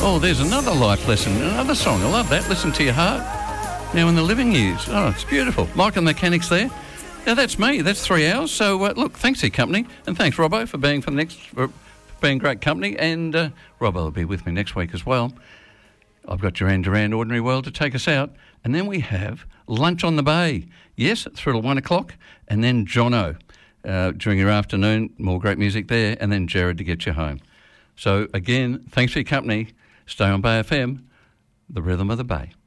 Oh, there's another life lesson, another song. I love that. Listen to your heart. Now in the living years. Oh, it's beautiful. Michael Mechanics there. Now that's me. That's 3 hours. So look, thanks to your company, and thanks Robbo for being being great company. And Robbo will be with me next week as well. I've got Duran Duran, Ordinary World, to take us out. And then we have Lunch on the Bay. Yes, through till 1 o'clock. And then Jono during your afternoon. More great music there. And then Jared to get you home. So, again, thanks for your company. Stay on Bay FM, the rhythm of the Bay.